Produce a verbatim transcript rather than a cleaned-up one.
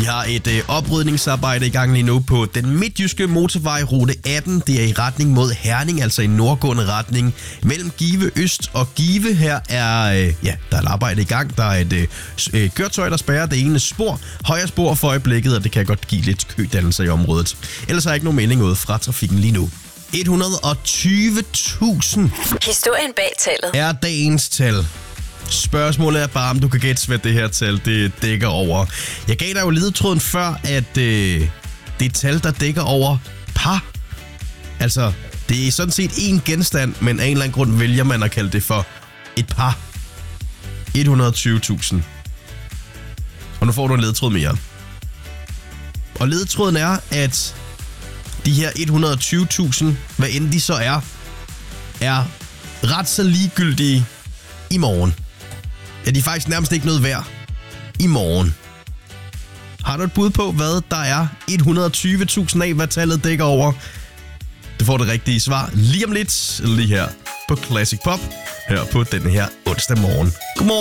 Vi har et øh, oprydningsarbejde i gang lige nu på den midtjyske motorvej rute atten. Det er i retning mod Herning, altså i nordgående retning mellem Give Øst og Give. Her er, øh, ja, der er et arbejde i gang. Der er et øh, køretøj, der spærrer det ene spor, højre spor for øjeblikket, og det kan godt give lidt kødannelser i området. Ellers er der ikke nogen melding ud fra trafikken lige nu. et hundrede og tyve tusind Historien bag tallet er dagens tal. Spørgsmålet er bare, om du kan gætte, hvad det her tal det dækker over. Jeg gav dig jo ledetråden før, at øh, det er et tal, der dækker over par. Altså, det er sådan set én genstand, men af en eller anden grund vælger man at kalde det for et par. et hundrede og tyve tusind. Og nu får du en ledetråd mere. Og ledetråden er, at de her et hundrede og tyve tusind, hvad end de så er, er ret så ligegyldige i morgen. Ja, de er faktisk nærmest ikke noget værd i morgen. Har du et bud på, hvad der er et hundrede og tyve tusind af, hvad tallet dækker over? Du får det rigtige svar lige om lidt, lige her på Classic Pop, her på denne her onsdag morgen. Godmorgen.